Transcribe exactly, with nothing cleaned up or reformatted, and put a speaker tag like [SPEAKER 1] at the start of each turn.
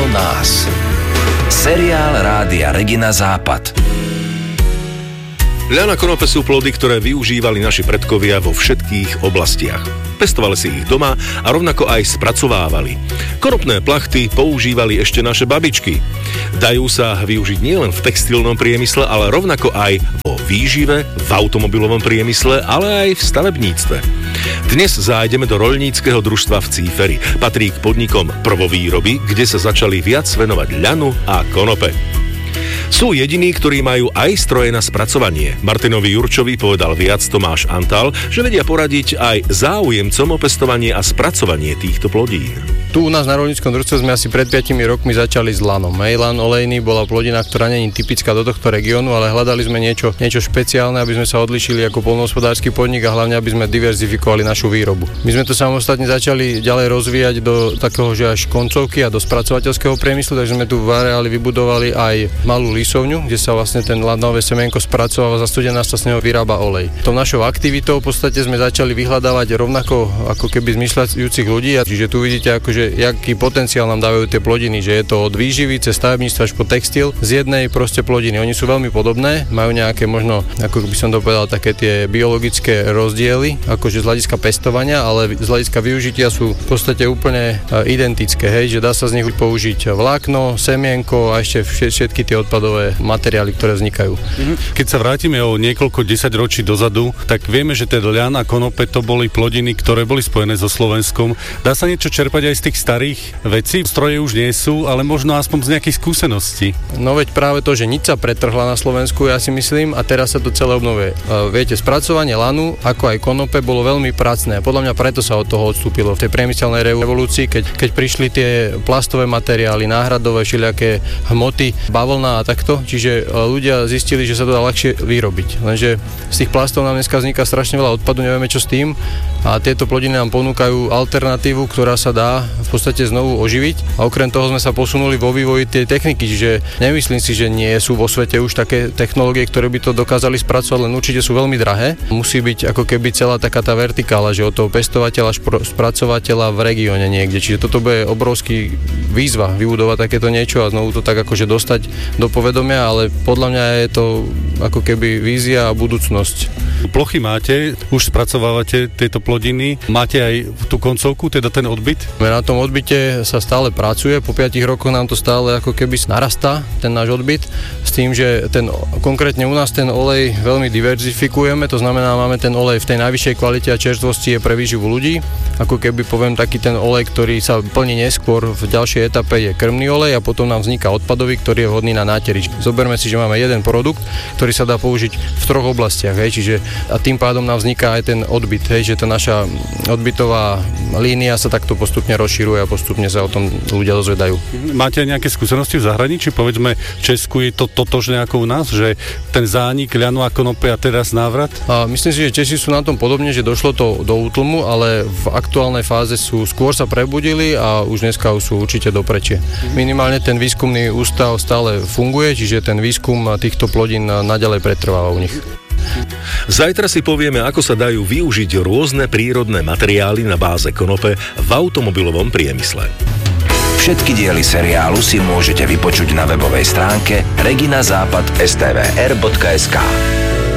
[SPEAKER 1] nás. Seriál Rádia Regina Západ.
[SPEAKER 2] Ľan a konope sú plody, ktoré využívali naši predkovia vo všetkých oblastiach. Pestovali si ich doma a rovnako aj spracovávali. Konopné plachty používali ešte naše babičky. Dajú sa využiť nielen v textilnom priemysle, ale rovnako aj vo výžive, v automobilovom priemysle, ale aj v stavebníctve. Dnes zájdeme do roľníckeho družstva v Cíferi. Patrí k podnikom prvovýroby, kde sa začali viac venovať ľanu a konope. Sú jediní, ktorí majú aj stroje na spracovanie. Martinovi Jurčovi povedal viac Tomáš Antal, že vedia poradiť aj záujemcom o pestovanie a spracovanie týchto plodín.
[SPEAKER 3] Tu u nás na roľníckom družstve sme asi pred piatimi rokmi začali s lanom. Hej, lan olejný bola plodina, ktorá nie je typická do tohto regiónu, ale hľadali sme niečo, niečo špeciálne, aby sme sa odlišili ako poľnohospodársky podnik a hlavne aby sme diverzifikovali našu výrobu. My sme to samostatne začali ďalej rozvíjať do takého, že až koncovky a do spracovateľského priemyslu, takže sme tu v areáli vybudovali aj malú lisovňu, kde sa vlastne ten lanové semienko spracováva, zastudená sa z neho vyrába olej. Tou našou aktivitou v podstate sme začali vyhľadávať rovnako ako keby zmyšľajúcich ľudí, a čiže tu vidíte akože jaký potenciál nám dávajú tie plodiny, že je to od výživy cez stavebníctvo až po textil z jednej proste plodiny. Oni sú veľmi podobné, majú nejaké možno, ako by som to povedal, také tie biologické rozdiely, akože z hľadiska pestovania, ale z hľadiska využitia sú v podstate úplne identické, hej, že dá sa z nich použiť vlákno, semienko a ešte všetky tie odpadové materiály, ktoré vznikajú.
[SPEAKER 4] Keď sa vrátime o niekoľko desaťročí dozadu, tak vieme, že ten ľan a konope to boli plodiny, ktoré boli spojené so Slovenskom. Dá sa niečo čerpať aj z tých starých vecí? Stroje už nie sú, ale možno aspoň z nejakých skúseností.
[SPEAKER 3] No veď práve to, že nič sa pretrhla na Slovensku, ja si myslím, a teraz sa to celé obnovuje. Uh, viete, spracovanie lanu, ako aj konope, bolo veľmi pracné. Podľa mňa preto sa od toho odstúpilo v tej priemyselnej revolúcii, keď, keď prišli tie plastové materiály, náhradové, všelijaké hmoty, bavlna a takto, čiže uh, ľudia zistili, že sa to dá ľahšie vyrobiť. Lenže z tých plastov nám dneska vzniká strašne veľa odpadu, nevieme čo s tým, a tieto plodiny nám ponúkajú alternatívu, ktorá sa dá v podstate znovu oživiť, a okrem toho sme sa posunuli vo vývoji tej techniky, čiže nemyslím si, že nie sú vo svete už také technológie, ktoré by to dokázali spracovať, len určite sú veľmi drahé. Musí byť ako keby celá taká tá vertikála, že od toho pestovateľa až spracovateľa v regióne niekde, čiže toto bude obrovský výzva vybudovať takéto niečo a znovu to tak akože dostať do povedomia, ale podľa mňa je to ako keby vízia a budúcnosť.
[SPEAKER 4] Plochy máte, už spracovávate tieto plodiny, máte aj tú koncovku, teda ten odbyt?
[SPEAKER 3] Na tom odbyte sa stále pracuje, po piatich rokoch nám to stále ako keby narastá, ten náš odbyt, s tým, že ten, konkrétne u nás ten olej veľmi diverzifikujeme, to znamená, máme ten olej v tej najvyššej kvalite a čerstvosti je pre výživu ľudí, ako keby poviem taký ten olej, ktorý sa plní neskôr v ďalšej etape je krmný olej a potom nám vzniká odpadový, ktorý je vhodný na náterič. Zoberme si, že máme jeden produkt, ktorý sa dá použiť v troch oblastiach, hej, čiže a tým pádom nám vzniká aj ten odbyt, hej, že tá naša odbytová línia sa takto postupne rozširuje a postupne sa o tom ľudia dozvedajú.
[SPEAKER 4] Máte aj nejaké skúsenosti v zahraničí? Povedzme, v Česku je to totožné ako u nás, že ten zánik ľanu a konope a teraz návrat?
[SPEAKER 3] A myslím si, že Češi sú na tom podobne, že došlo to do útlmu, ale v aktuálnej fáze sú skôr sa prebudili a už dneska sú určite doprečie. Minimálne ten výskumný ústav stále funguje, čiže ten výskum týchto plodín naďalej pretrváva u nich.
[SPEAKER 2] Zajtra si povieme, ako sa dajú využiť rôzne prírodné materiály na báze konope v automobilovom priemysle.
[SPEAKER 1] Všetky diely seriálu si môžete vypočuť na webovej stránke regina západ bodka es té vé er bodka es ká.